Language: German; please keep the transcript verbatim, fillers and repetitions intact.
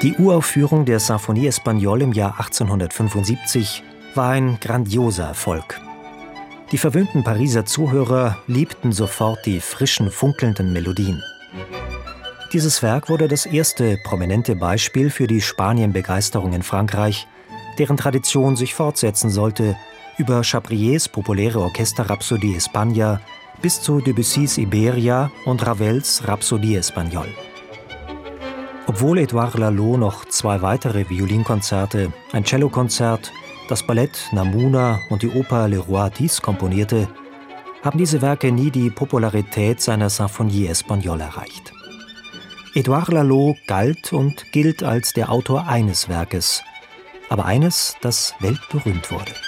Die Uraufführung der Symphonie Espagnole im Jahr achtzehnhundertfünfundsiebzig war ein grandioser Erfolg. Die verwöhnten Pariser Zuhörer liebten sofort die frischen, funkelnden Melodien. Dieses Werk wurde das erste prominente Beispiel für die Spanienbegeisterung in Frankreich, deren Tradition sich fortsetzen sollte, über Chabriers populäre Orchesterrhapsodie España bis zu Debussys Iberia und Ravels Rhapsodie Espagnole. Obwohl Édouard Lalo noch zwei weitere Violinkonzerte, ein Cellokonzert, das Ballett Namuna und die Oper Le Roi Dix komponierte, haben diese Werke nie die Popularität seiner Symphonie Espagnole erreicht. Édouard Lalo galt und gilt als der Autor eines Werkes, aber eines, das weltberühmt wurde.